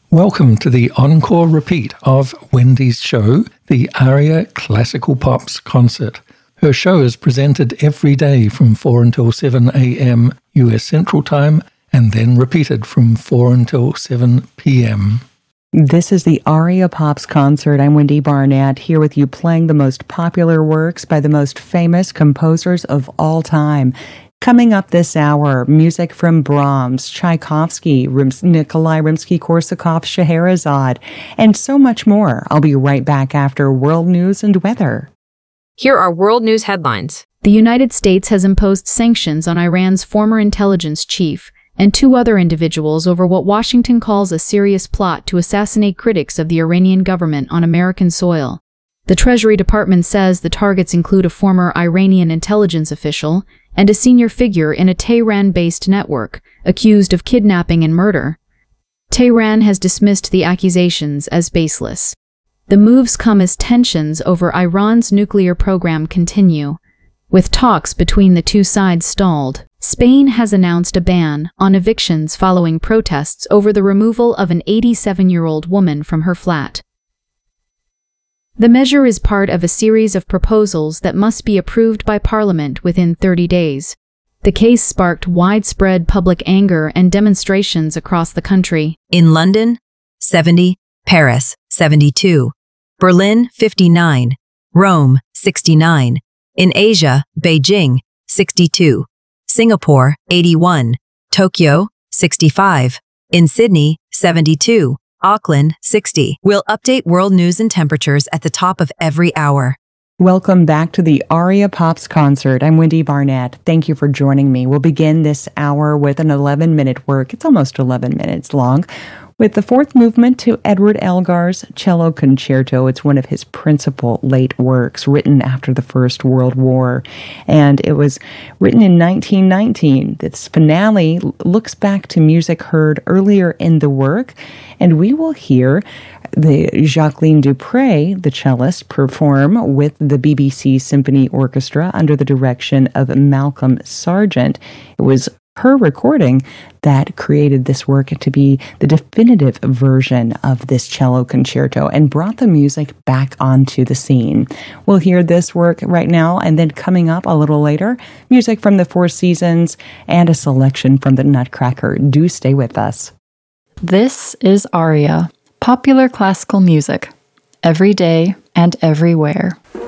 Welcome to the encore repeat of Wendy's show, the ARIA Classical Pops Concert. Her show is presented every day from 4 until 7 a.m. US Central Time and then repeated from 4 until 7 p.m. This is the ARIA Pops Concert. I'm Wendy Barnett, here with you playing the most popular works by the most famous composers of all time. Coming up this hour, music from Brahms, Tchaikovsky, Nikolai Rimsky-Korsakov, Scheherazade, and so much more. I'll be right back after world news and weather. Here are world news headlines. The United States has imposed sanctions on Iran's former intelligence chief and two other individuals over what Washington calls a serious plot to assassinate critics of the Iranian government on American soil. The Treasury Department says the targets include a former Iranian intelligence official and a senior figure in a Tehran-based network accused of kidnapping and murder. Tehran has dismissed the accusations as baseless. The moves come as tensions over Iran's nuclear program continue. With talks between the two sides stalled, Spain has announced a ban on evictions following protests over the removal of an 87-year-old woman from her flat. The measure is part of a series of proposals that must be approved by Parliament within 30 days. The case sparked widespread public anger and demonstrations across the country. In London, 70, Paris, 72, Berlin, 59, Rome, 69, in Asia, Beijing, 62, Singapore, 81, Tokyo, 65, in Sydney, 72, Auckland, 60. We'll update world news and temperatures at the top of every hour. Welcome back to the ARIA Pops Concert. I'm Wendy Barnett. Thank you for joining me. We'll begin this hour with an 11-minute work. It's almost 11 minutes long, with the fourth movement to Edward Elgar's Cello Concerto. It's one of his principal late works, written after the First World War. And it was written in 1919. This finale looks back to music heard earlier in the work, and we will hear the Jacqueline Dupre, the cellist, perform with the BBC Symphony Orchestra under the direction of Malcolm Sargent. It was her recording that created this work to be the definitive version of this cello concerto and brought the music back onto the scene. We'll hear this work right now, and then coming up a little later, music from the Four Seasons and a selection from the Nutcracker. Do stay with us. This is ARIA, popular classical music, every day and everywhere.